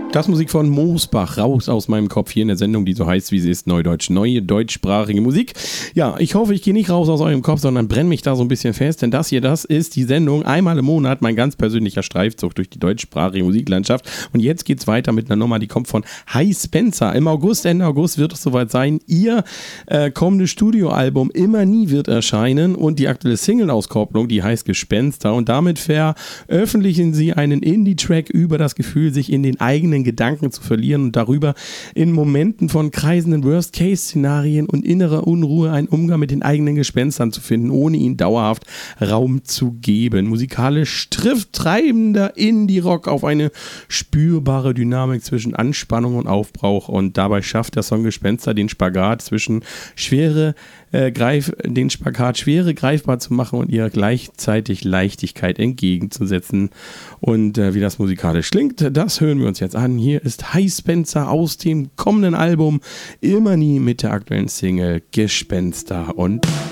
Das Musik von Mosbach, raus aus meinem Kopf hier in der Sendung, die so heißt, wie sie ist, Neudeutsch, neue deutschsprachige Musik. Ja, ich hoffe, ich gehe nicht raus aus eurem Kopf, sondern brenne mich da so ein bisschen fest, denn das ist die Sendung, einmal im Monat, mein ganz persönlicher Streifzug durch die deutschsprachige Musiklandschaft. Und jetzt geht's weiter mit einer Nummer, die kommt von Hi Spencer. Im August, Ende August wird es soweit sein. Ihr kommendes Studioalbum Immer Nie wird erscheinen und die aktuelle Single-Auskopplung, die heißt Gespenster. Und damit veröffentlichen sie einen Indie-Track über das Gefühl, sich in den eigenen Gedanken zu verlieren und darüber in Momenten von kreisenden Worst-Case-Szenarien und innerer Unruhe einen Umgang mit den eigenen Gespenstern zu finden, ohne ihnen dauerhaft Raum zu geben. Musikalisch trifft treibender Indie-Rock auf eine spürbare Dynamik zwischen Anspannung und Aufbruch und dabei schafft der Song Gespenster den Spagat zwischen schwere greifbar zu machen und ihr gleichzeitig Leichtigkeit entgegenzusetzen. Und wie das musikalisch klingt, das hören wir uns jetzt an. Hier ist Hi Spencer aus dem kommenden Album Immer Nie mit der aktuellen Single Gespenster und